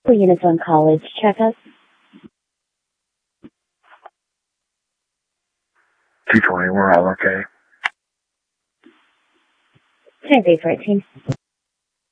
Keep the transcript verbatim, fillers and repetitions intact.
Uniform College checkup. two twenty, we're all okay. ten B fourteen.